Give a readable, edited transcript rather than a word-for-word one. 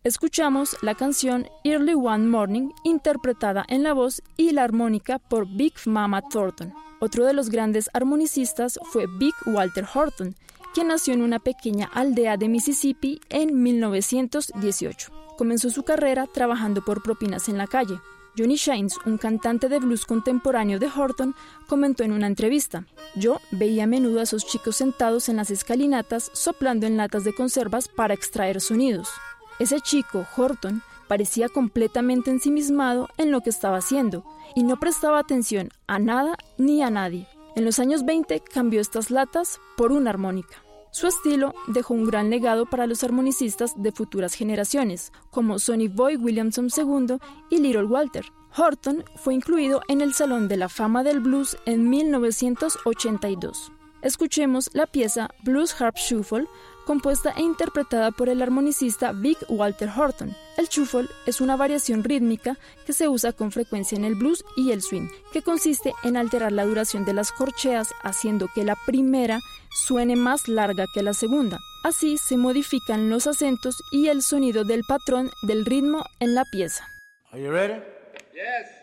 Escuchamos la canción Early One Morning, interpretada en la voz y la armónica por Big Mama Thornton. Otro de los grandes armonicistas fue Big Walter Horton, quien nació en una pequeña aldea de Mississippi en 1918. Comenzó su carrera trabajando por propinas en la calle. Johnny Shines, un cantante de blues contemporáneo de Horton, comentó en una entrevista: «Yo veía a menudo a esos chicos sentados en las escalinatas soplando en latas de conservas para extraer sonidos. Ese chico, Horton, parecía completamente ensimismado en lo que estaba haciendo y no prestaba atención a nada ni a nadie. En los años 20 cambió estas latas por una armónica». Su estilo dejó un gran legado para los armonicistas de futuras generaciones, como Sonny Boy Williamson II y Little Walter. Horton fue incluido en el Salón de la Fama del Blues en 1982. Escuchemos la pieza Blues Harp Shuffle, compuesta e interpretada por el armonicista Big Walter Horton. El shuffle es una variación rítmica que se usa con frecuencia en el blues y el swing, que consiste en alterar la duración de las corcheas haciendo que la primera suene más larga que la segunda. Así se modifican los acentos y el sonido del patrón del ritmo en la pieza. Are you ready? Yes.